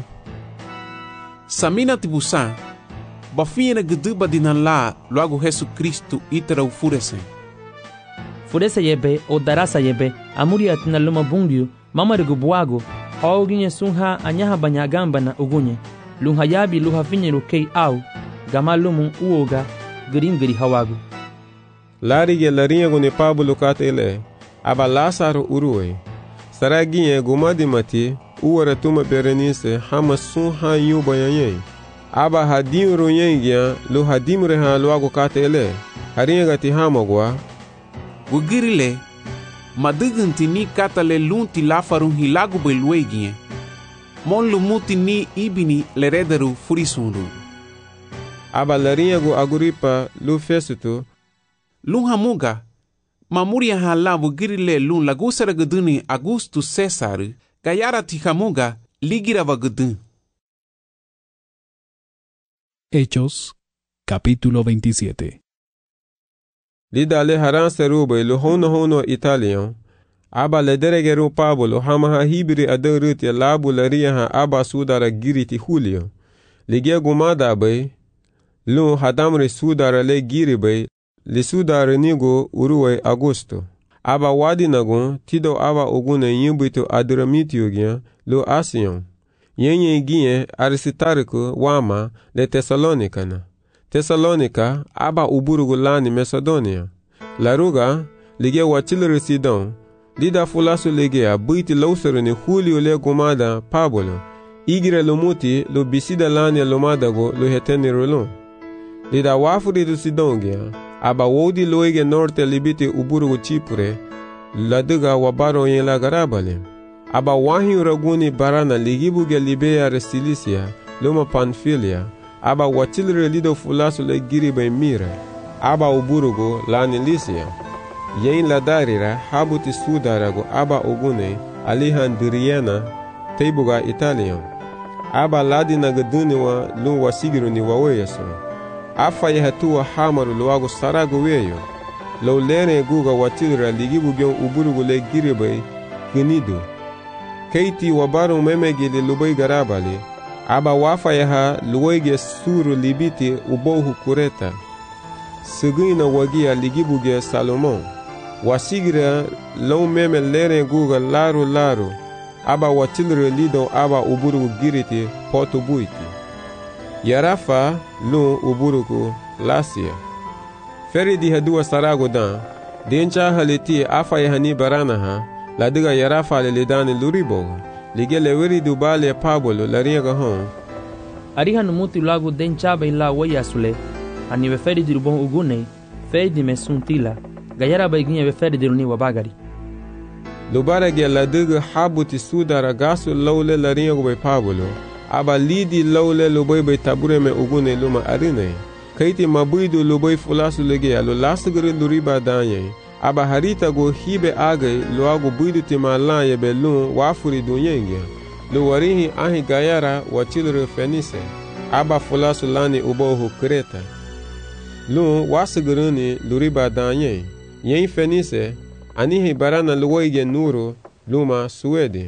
Samina tibusan. Bafinha guduba dinan la logo Jesu Kristu itara ufurese. Furese yebe o darasa yebe amuri atina luma bungiu mamarigu buago hauginye sunha anyaha banyagamba na ugunye lunha yabi luha finye rukei au gama lumu uoga giringiri hawagu. Larige larinha gu ne Pablo kate ile aba Lázaro urue saraginye gumadi mati uwara tuma Berenice hama sunha yuba yanyei. Aba hadim runyengia lu hadim reha luago kate ele harinha gati hamagwa gugirile madugunti ni kata le lunti lafarun hilagu beluegie mon lumuti ni ibini lerederu furisunru. Aba larinha gu Agripa lu fesutu lun hamuga mamuria hala gugirile lun lagusara guduni Augusto Cesar gayara ti hamuga ligira vagudun. Hechos, capítulo veintisiete. Lida le haran serube lo hono hono italian. Aba le deregeru Pablo hama ha hibri aderuti labu laria ha aba sudara giriti Julio. Ligia gumada bay. Lun hadamre sudara le giribay li sudara nigo uruwe Augusto. Aba wadi nagun tido aba ogune yimbuito Adramitio gyan lo Asion. Yenye gien Aristarco wama le Thessalonica na. Thessalonica aba uburugu lani Macedonia. Laruga lige wachilere Sidon. Lida fulasu lige a buiti lausere ni Julio le gomada Pablo. Igire lomuti lo bisida lani lomadago lo heteni rolon. Lida wafuri du Sidon gya. Aba wodi loige norte libiti uburugu Chipre. Laduga wabaro yen la garabale. Aba wahi uraguni barana ligibuge Libea Restilicia, loma Pamphylia. Aba wachilre lido fulasu le giribe mire. Aba uburugu lani Lycia. Yen la darira habuti sudarago aba ogune Alejandriana teibuga Italian. Aba ladina gaduniwa lu wasigiru ni waweyaso. Afa yehatua hamaru luago sarago weyo. Lo lene guga wachilra ligibuge uburugu le giribe ginidu. Keiti wabaru memegili lubai garabali. Aba wafa yaha luwege suru libiti ubohu kureta. Sigina wagia ligibuge Salomon. Wasigira lo meme lene guga laru laru. Aba watilre lido aba uburugu giriti poto buiti. Yarafa lu uburugu Lasia. Feri di hadua sarago dan. Dencha haliti afa yahani baranaha. Ladiga Yarafa le ledani luribo. Lige leweri dubale Pablo la riega hon. Ariha numuti lagu denchaba ila wayasule. Anive feri di rubon ugune. Feri di mesuntila. Gayara baiginye ve feri di runi wabagari. Lubara ge ladiga habuti sudara gasu lawle la riega be Pablo. Aba lidi lawle lubai be tabure me ugune luma arine. Kaiti mabuidu lubai fulasu lege alo lasugri luriba danye. Aba harita go hibe agay lo ago buidu timalan ye belun wafuri dunyenge. Lo warihi ahi gayara wachilre Fenice. Aba fulasu lani ubohu Kreta. Lu wasuguruni luriba danye. Yen Fenice anihi barana luwaige nuru luma Suede.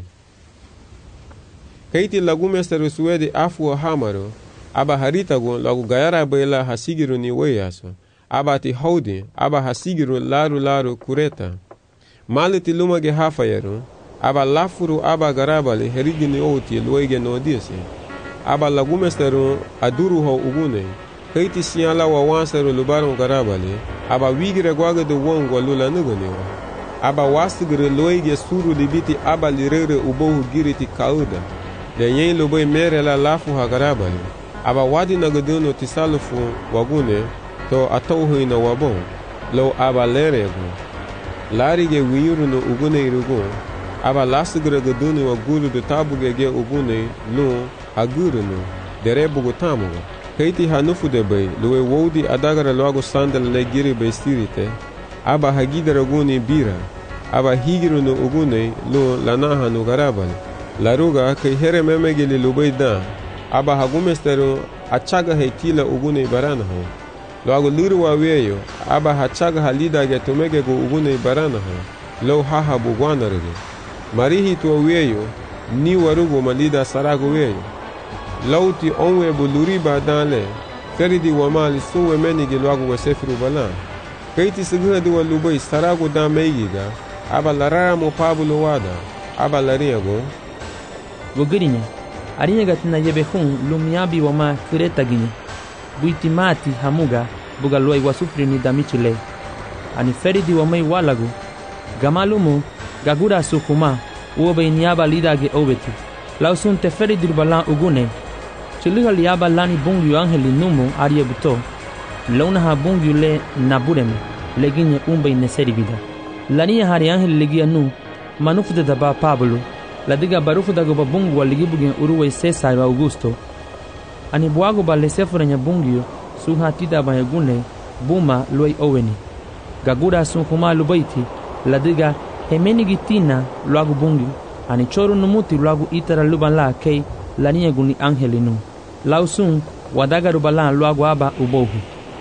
Kaiti lagumesteru Suede afu hamaru. Aba harita go lagu gayara bela hasigiru ni weyaso. Aba ti haudi, aba hasigiru laru laru kureta. Maliti lumage hafayeru, aba lafuru aba garabali herigini outi luege no disi. Aba lagumesteru aduru ho ugune. Kaiti siala wa wanseru lubaru garabali, aba wigire gwaga de wongwa lula nuganiwa. Aba wastigire luege suru libiti aba lirere ubohu giriti kauda. Le yen lubay mere la lafu ha garabali. Aba wadi nagaduno tisalufu wagune, to atauhu ina wabon, lo aba leregu. Larige wiyuru no ugune irugu, aba lasigre gaduni wa guru do tabuge ge ugune no aguru no, derebugu tamuga. Kaiti hanufu de bay, luwe wodi adagara loago sandal le giri bay stirite, aba hagidara guni bira, aba higiru no ugune lo lanaha no garabal. Laruga kai here memegili lubay da, aba hagumesteru achaga heitila ugune barana ho. Loago liru wa weyo, aba hachaga halida ge tumege go ugune barana ho. Lo haha bugwanarige. Marihi tuwa weyo, ni warugo malida sarago weyo. Lauti onwe buluriba danle, feridi wamali suwe menigi loago wa sefiru balan. Kaiti siguna duwa lubay sarago dan meigiga, aba larara mo Pablo wada, aba lariago. Wogirinya, arinya gatina yebe hun lumiabi wama kureta gini. Buiti mati hamuga buga loai wasufri ni damichule. Ani feridi wamai walagu. Gamalumu gagura sukuma uobe niaba lidage obeti. Lausun te feridi balan ugune. Chiliha liaba lani bungyu angeli numu arie buto. Launa ha bungyu le nabureme. Leginye umbe ineseri vida. Lania hari angeli legia nu. Manufude daba Pablo. Ladiga barufu dago babungu waligibugen uruwe Cesar Augusto. Ani buago ba lesefura nya bungyo suha tida ba yagune buma loi oweni. Gagura sun kuma lubaiti ladiga hemeni gitina luagu bungyo. Ani choru numuti luagu itara luban la kei lania guni angelinu. Lausun wadaga rubala luagu aba ubohu.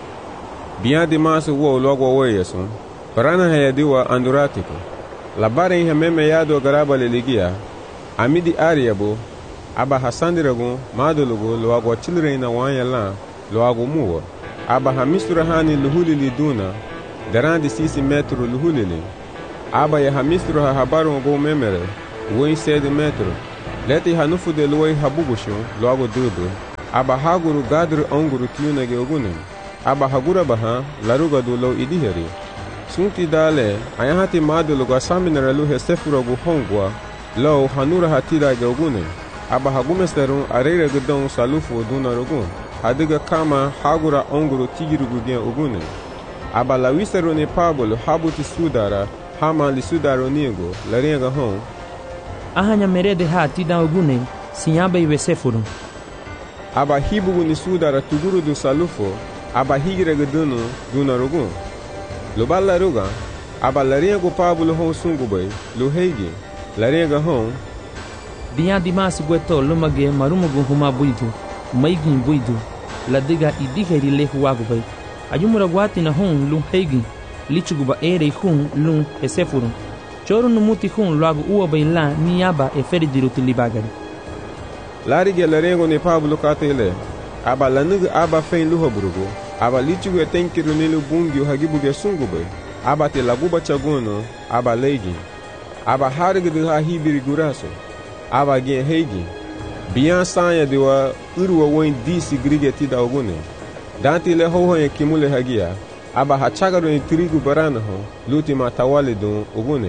Bian di masu wo luagu weyesun. Parana hayadiwa anduratiko. Labare ihe meme yado garaba leligia. Amidi ariabo aba hasandirago madulugo luago chilre na wanya la lo agu muwa. Aba hamistura hani luhulili duna, darandi sisi metro luhulili. Aba ya hamistura ha habaru go memere, woi sede metro. Leti hanufu de luwei habugushu, lo agu dudu. Aba haguru gadru onguru tiyunage ogunen. Aba hagura baha, laruga du lo idiheri. Sunti dale, ayahati madulu ga saminara luhe sefura gu hongwa, lo hanura hatida ge ogunen. Aba hagumesteru areire gudon salufu duna rogun. Hadiga kama hagura onguru tigirugu gen ogunen. Aba la wiseru ni pabulu habuti sudara, hama li sudaro niego, la riega hon. Ahanya merede ha tida ogunen, sinyaba iwe sefuru. Aba hibugu ni sudara tuguru du salufo, aba higire gudunu duna rogun. Luba la ruga, aba la riego pabulu hon sungubay, lu heigi, la riega hon. Biya dimasi gweto lumage marumugu huma buidu, maigin buidu, la diga idiheri lehu wagubay. Ayumura gwati na hon lum heigi, lichuguba ere hun lum esefuru. Choro numuti hun lagu uwabay la niyaba e feridiruti libagari. Larige la riego ni pabulu katele, aba la nugu aba fein luha burugu, aba lichugu e tenkiru nilu bungi uhagibuge sungubay, aba te laguba chaguno, aba leigi, aba harigidu ha hibiri guraso. Aba gen heigi biyan sanya diwa urwa woin disi grige tida ogune danti le ho ye kimule hagia aba hachagaru ni trigu barana ho lutima tawali dun ogune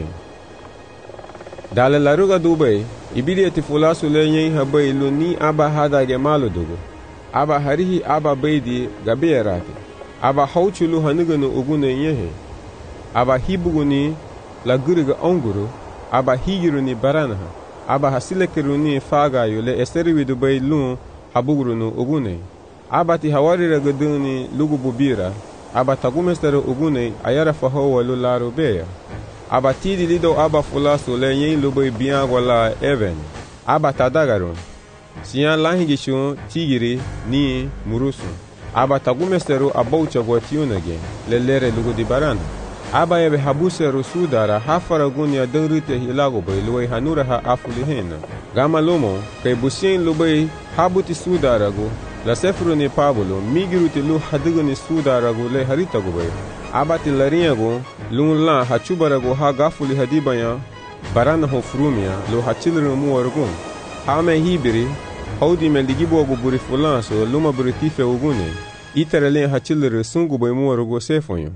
dale laruga dubai ibidi ti fulasu le yin habai luni aba hada ge malu dugu aba harihi aba beidi gaberati aba hauchulu hanugunu ogune yehe aba hibuguni la guriga onguru aba higiru ni barana ha aba hasile kiruni faga yule esteriwi dubai lun habugurunu ogune aba ti hawari ragaduni lugu bubira aba tagumestere ogune ayara faho walu laro beya aba tidi lido aba fulasu le yin lubai biyan wala even aba tadagarun siyan lahigishun tigiri ni murusu aba tagumesteru abaucha gwatiyunage le lere lugu di barana aba yebe habuseru sudara hafara gunya dengrite hilago bay luwai hanura ha afuli hena gama lomo kay busien lubai habuti sudara go la sefru ni pabulo migiruti lu hadigu ni sudara go le harita go bay aba ti laria go lun la hachubara go ha gafuli hadibaya barana ho frumia lo hachilru muwargun hame hibiri haudi me ligibo go buri fulanso luma buritife ogune iterele hachilru sungu bay muwargo sefonyo.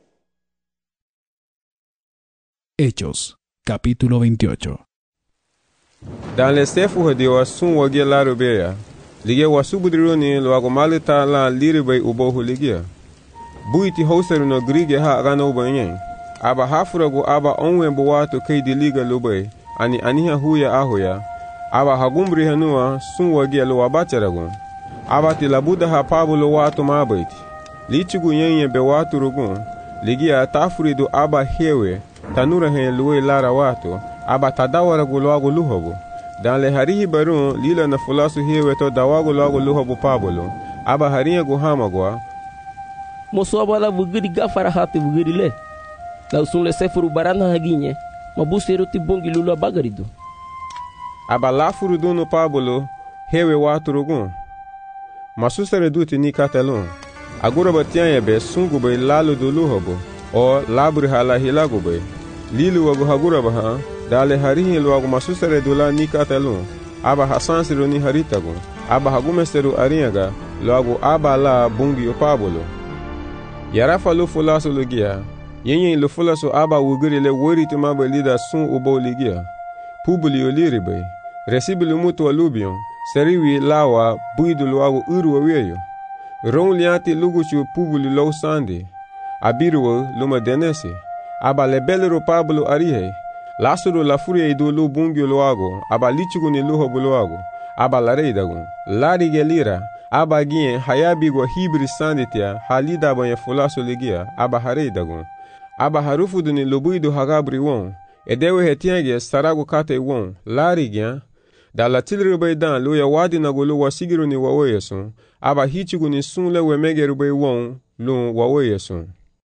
Hechos, capítulo veintiocho. Dans les sefu de wasun wage laro beya, lige wasubudroni lo agomalita la liribay ubohu ligia. Buiti hauseru no grige ha agano banyen. Aba hafurago aba onwe buwato kay di liga lubay, ani aniha huya ahoya. Aba hagumbri hanua sun wage lo abacharagon. Aba ti labuda ha pabulo wato mabaiti. Lichigu yenye be watu rugun, ligia tafurido aba hewe, tanura hen luwe lara wato aba tadawara gulago luhobo dan le harihi barun lila na fulasu hewe to dawago lago luhobo pabolo aba hariya go hamagwa moso abala vugiri gafara hati vugiri le la usun le sefuru barana haginye mabuseru ti bongi lulu bagarido aba lafuru dono pabolo hewe wato rogun masusere duti ni katalon agura batianya be sungu be lalo do luhobo o labri hala hilago be lilu wago hagura baha dale harihi wago masusere dula ni katalon aba hasansiru ni haritago aba hagumesteru ariaga wago aba la bungi opabolo yarafa lo fulaso logia yenye lo fulaso aba wugiri le wori tumaba lida sun ubo ligia publi oliribe resibilu mutu alubion seriwi lawa buidu wago uru weyo ron liati luguchu publi lo sande abiru luma denese aba lebelero pablo arihe lasuro la furia ido lu bungi loago aba lichugo ni luho buloago aba lareidago lari gelira aba gien hayabigo hibri sanditia halida banya fulaso ligia aba hareidago aba harufudu ni lubuido hagabri won edewe hetienge sarago kate won lari gia da la tilrube dan lo ya wadi na golo wasigiru ni waweyeso aba hichugo ni sun le wemegeru be won lo waweyeso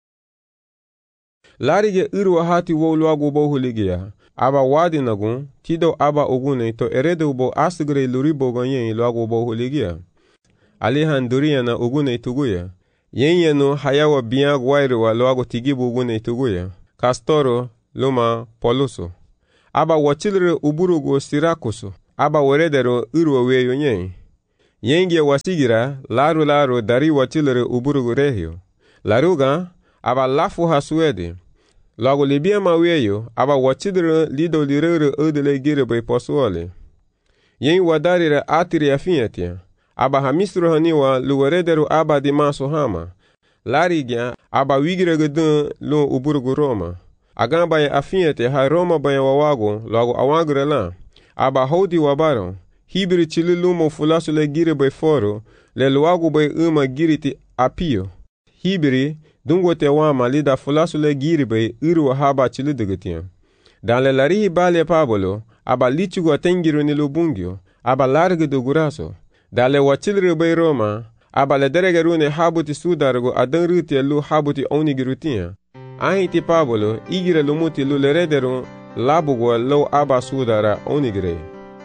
larige irwa hati wo lwago bo huligia aba wadi nagun tido aba ogune to erede ubo asigre luribo ganyen lwago bo huligia alihan duria na ugune ituguya. Yenyenu hayawa biag wairu wa loago tigibu ugune ituguya. Kastoro luma poluso. Aba wachilre uburugo sirakuso. Aba weredero urwa weyo nye. Yengie wasigira laru laru dari wachilre uburugo rehio. Laruga aba lafu hasuede. Logo libia maweyo aba wachidre lido lirere odele girebe posuole. Yen wadarire atiri afiatia. Aba hamistro haniwa luweredero aba di maso hama. Larigya aba wigire gedun lo uburugo Roma. Agamba ya afiate ha Roma baya wawago logo awagre la. Aba hodi wabaro. Hibiri chili lumo fulasu le girebe foro. Le luago bay uma giriti apio. Hibiri dungo te wama lida fulasu le giribe uru haba chilidegetian. Dan le larihi bale pabolo, aba lichugo atengiru ni lubungio, aba large do guraso. Dan le wachilre be Roma, aba le deregerune habuti sudargo adan ruti lu habuti onigirutian. Ahiti pabolo, igire lumuti lu lerederu labugo lo aba sudara onigire.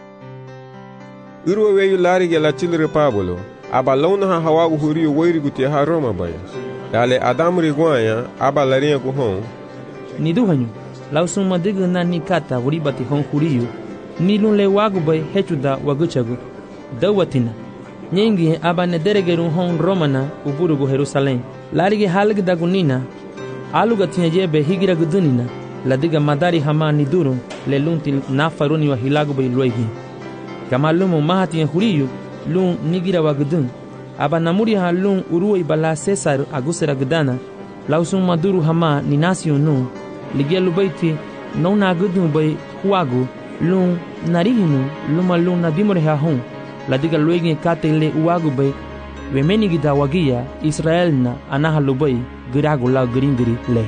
Uru weyu larige la chilre pabolo, aba launa ha hawagu huriu weiriguti ha Roma baya. Dale Adamu rigwanya aba larinha guhon. Ni duhanyu, lausun madiga na ni kata wuribati hon huriyu, ni lun le wagu bay hechuda waguchagu. Dawatina, nyengi aba nederegeru hon Romana uburugu Jerusalem. Larige halg dagunina, aluga tinyajebe higira gudunina, ladiga madari hama ni duru, le lunti nafaruni wa hilagu bay luegi. Kama lumu mahati huriyu, lun nigira wagudun. Aba namuri ha lun uruwa ibala Cesar agusera gdana lausun maduru hama ni nasio nu ligia lubaiti no na gudu bay huagu lun narihinu luma lun na dimore ha hon ladiga luegi katele uagu bay wemeni gida wagia Israel na anaha lubai giragu la gringiri le.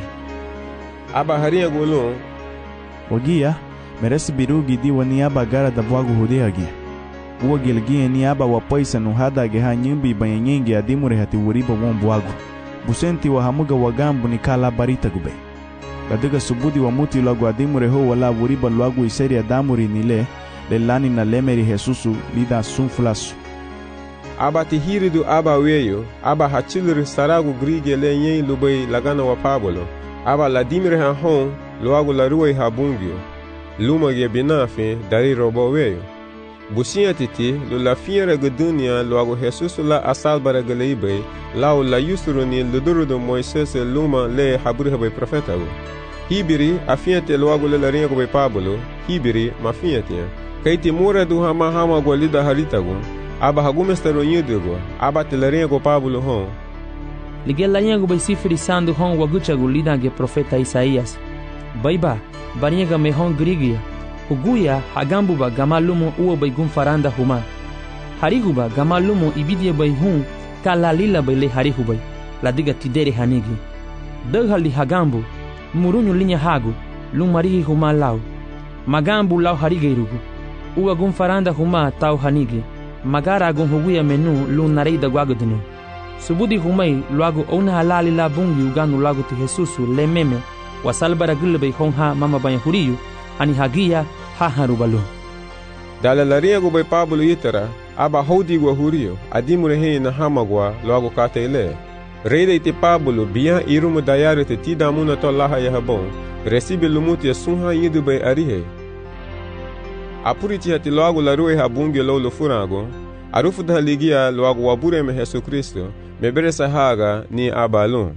Aba haria gulun wagia meresi birugi di wani aba gara da wagu hudeagi. Uwa gilgie ni aba wapaisa nuhada geha nyimbi banyengi adimure hati wuriba wombuagu. Busenti wa hamuga wagambu ni kala barita gube. Ladiga subudi wa muti lagu adimure ho wala wuriba lagu iseri adamuri nile lelani na lemeri Jesusu lida sunfulasu. Aba tihiridu aba weyo, aba hachilri saragu grige le nyen lubei lagana wa pabolo. Aba ladimire ha hon luagu la ruwe ha bungio. Luma ge binafe dari robo weyo. Busia titi lo la fiera gudunia loago Jesus la asalbara galeibe lao la yusuru ni luduru do Moises luma le haburi habe profeta go. Hibiri afiate loago le larinha go be Pablo, hibiri mafiate. Kaiti mura du hama hama go lida harita go. Aba hagumestero nyido go, aba te larinha go Pablo hon. Ligel larinha go be sifri sandu hon wagucha go lida ge profeta Isaías. Baiba, barinha ga me hon grigia. Huguya hagambuba gamalumo uo bay gumfaranda huma. Hariguba gamalumo ibidie bay hun kalalila bay le harihubay. Ladiga tidere hanigi. Daghali hagambu murunyu linya hagu lumarihi huma lau. Magambu lau harigeirugu. Uwa gumfaranda huma tau hanigi. Magara gun huguya menu lunareida guagudinu. Subudi humay luagu ona halali la bungi uganu lagu ti Jesusu le meme wasalbara gulbay honha mama banya huriyu ani hagia haharubalu. Dala larinha go bay Pablo itara aba hodi go hurio adimure he na hamagwa logo katele. Reida ite Pablo bia irumu dayare te tida muna to laha ya habon recibe lumuti ya sunha yidu bay arihe. Apuriti hati logo la ruwe habungi lo lo furago arufu da ligia logo wabure me Yesu Kristo mebere sahaga ni abalon.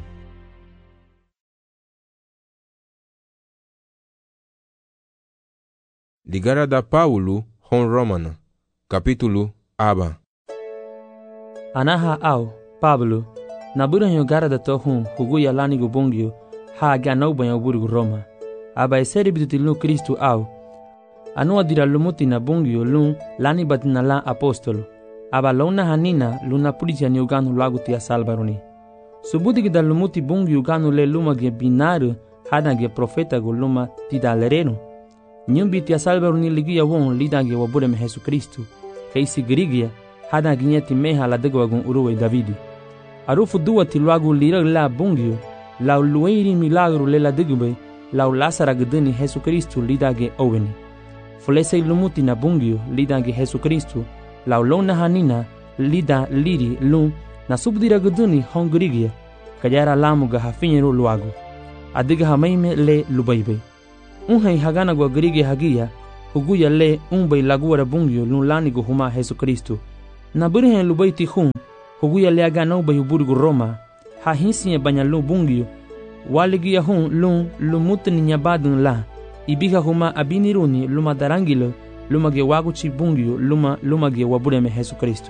Ligara da Paulo hon Romana capítulo aba. Anaha au Pablo na buranyo gara da tohun huguya lani go bongio ha ganau banyo burgu Roma aba eseri bidutilu Kristo au anu adira lumuti na bongio lun lani batina la apostolo aba luna hanina luna pulitia ni uganu lagu tia salbaroni subudi gida lumuti bongio uganu le luma ge binaru hada ge profeta go luma tidalereno nyumbi tia salbaroni ligia won lidange wabure me Yesu Kristo keisi grigia hada ginyeti meha la degwa gun uruwe Davidi arufu duwa tilwagu lira la bongio la lueiri milagro le la degube la lasara gdeni Yesu Kristo lidage oweni fulese lumuti na bongio lidange Yesu Kristo la lona hanina lida liri lun na subdira guduni hongrigia kajara lamuga hafinyeru luagu adiga hamaime le lubaibe unhai hagana gwa grige hagia huguya le unbai laguara bungyo lun lanigo huma Yesu Kristo na burihen lubaiti hun huguya le agana ubai huburigu Roma ha hinsiye banyalu bungyo waligia hun lun lumutni nyabadun la ibiga huma abiniruni luma darangilo luma ge waguchi bungyo luma luma ge wabureme Yesu Kristo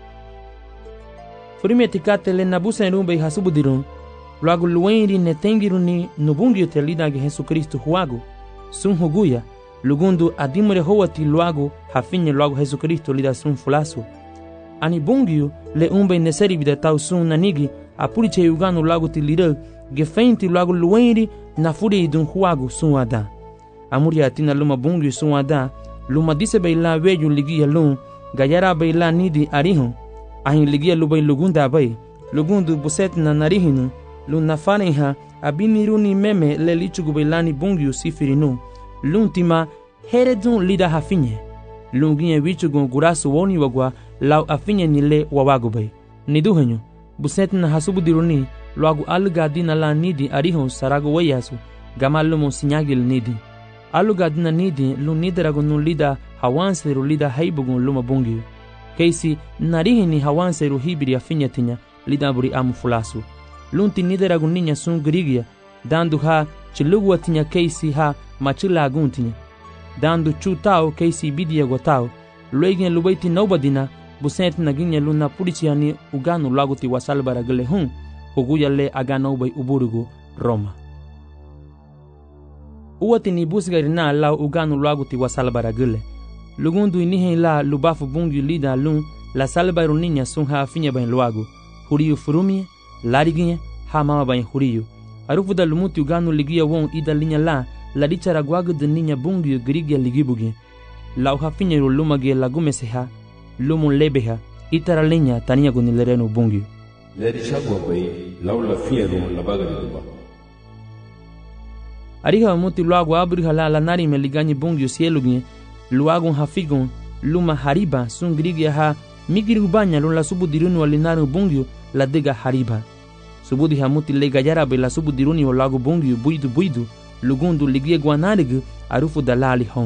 furime tikate le nabusa rumbai hasubudirun luagu luenri netengiruni nubungyo te lida ge Yesu Kristo huagu sun huguya lugundu adimure howati luagu hafinye luagu Yesu Kristo lida sun fulasu ani bungyo le umbai neseri bida tau sun nanigi apuriche uganu luagu ti lida gefeinti luagu luenri na furi idun huagu sun ada amuri atina luma bungyo sun ada luma dise baila weju ligia lun gayara baila nidi arihun ahin ligia lubai lugunda bai lugundu buset na narihinu lun nafaneha abiniruni meme le lichugu bailani bungyo sifirinu luntima heredun lida hafinye lunginye wichugu gurasu woni wagwa lau afinye nile wawagubai niduhenyo buset na hasubudiruni luagu aluga dina la nidi arihun saragu wayasu gamalumu sinyagil nidi aluga dina nidi lun nidaragu nun lida hawanseru lida haibugun luma bungyo keisi narihini hawanseru hibiri afinye tinya lida buri amu fulasu lunti nidaragu ninya sun grigia dandu ha chilugu tinya keisi ha machila aguntinya dandu chutao keisi bidia gotao luegen lubaiti nobadina busent naginya luna purichiani uganu laguti wasalbara gele hun huguya le agano ubai uburugu Roma uwati ni busgarina la uganu laguti wasalbara gele lugundu inihe la lubafu bungi lida lun la salbaru ninya sun ha afinya bain luagu huriyu furumie lariginye ha mama bain huriyu arufu da lumuti uganu ligia won ida linya la la dichara gwagu de ninya bungi grigia ligibugi la uhafinya lumage lagumeseha lumun lebeha itara linya tania gunilerenu bungi le dichagwa bai laula fiero la bagari duba ariha muti luagu abriha la la nari meliganyi bungi sielugi luagu hafigun luma hariba sun grigia ha migiri ubanya la subudirunu walinaru bungi la dega hariba subudi hamuti le gajara be la subudiruni o lagu bungi buidu buidu lugundu ligie guanarigu arufu dalali hon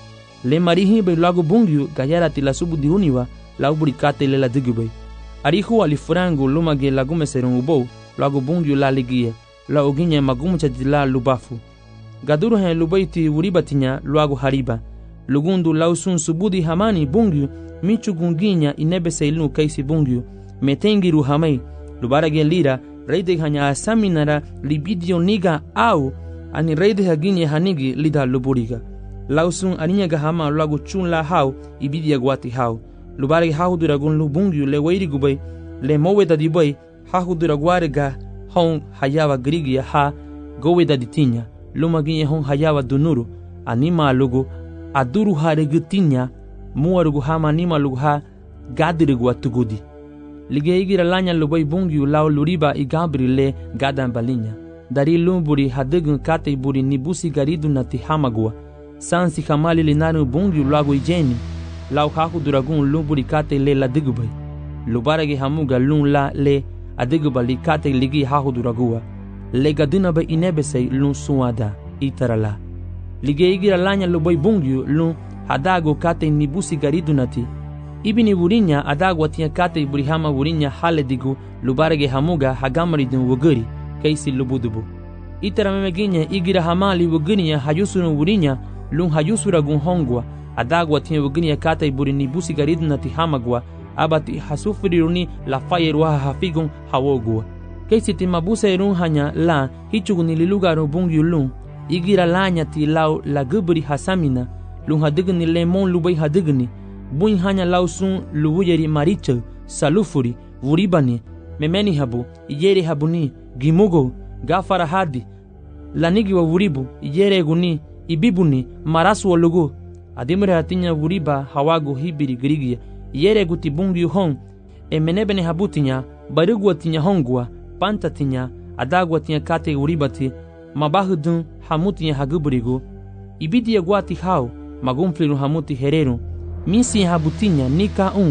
le marihi be lagu bungi gajara ti la subudiruni wa la uburikate le la digube arihu alifurangu lumage lagume serun ubo lagu bungi la ligie la oginye magumu chadila lubafu gaduru hen lubaiti uribatinya lagu hariba lugundu lausun subudi hamani bungi michu gunginya inebe seilnu kaisi bungi metengiru hamai lubarage lira reide hanya asaminara libidio niga au ani reide haginye hanigi lida luburiga lausun aninya gahama lagu chun la hau ibidia gwati hau lubarage hau duragun lubungi le weiri gubai le moweda dibai hau duragware ga hon hayawa grigia ha goweda ditinya lumaginye hon hayawa dunuru anima lugu aduru haregutinya muarugu hama anima lugu ha gadirigu atugudi lige igira lanya lubai bungi lao luriba igabri le gadan balinya dari lumburi hadegun kate buri nibusi garidu nati hamagua sansi kamali linaru bungi lagu ijeni lao haku duragun lumburi kate le la digubai lubarage hamuga lun la le adigubali kate ligi haku duragua le gaduna ba inebesei lun suada itarala lige igira lanya lubai bungi lun hadago kate nibusi garidu nati ibini wurinya adagwa tia kate burihama wurinya haledigu lubarage hamuga hagamariden woguri kaisi lubudubu itara memeginya igira hamali wogurinya hayusunu wurinya lun hayusura gun hongwa adagwa tia wogurinya kate burini busi gariduna ti hamagwa abati hasufiriruni la fayerwa hafigun hawogwa kaisi ti mabusa irun hanya la hichuguni lilugaru bungi lun igira lanya ti lau la guburi hasamina lun hadigni lemon lubai hadigni buin hanya lausun luwuyeri maricha salufuri wuribani memeni habu yere habuni gimugo gafara hadi lanigi wa wuribu yere guni ibibuni marasu wolugo adimre hatinya wuriba hawago hibiri grigia yere guti bungi hon emenebene habutinya barugu tinya hongwa pantatinya adagwa tinya kate wuribati mabahudun hamutinya haguburigo ibidi gwati hao magumfliru hamuti hereru misi habutinya nika un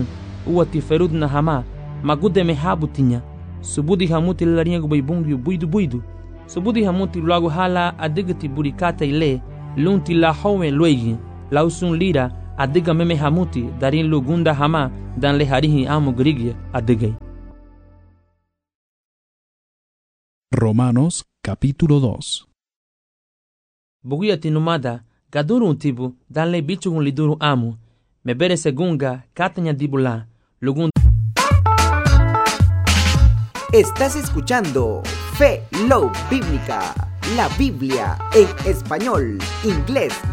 uati ferud na hama magude me habutinya subudi hamuti larinha go bungu buidu buidu subudi hamuti logo hala adigati burikata ile lunti la howe loigi lausun lira adiga meme hamuti darin lugunda hama dan le harihi amu grigia adigay. Romanos capítulo dos. Buguya tinumada gaduru un tibu dan le bichu un liduru amu me bere segunga katanya dibula lugun. Estás escuchando Fe Love Bíblica, la Biblia en español, inglés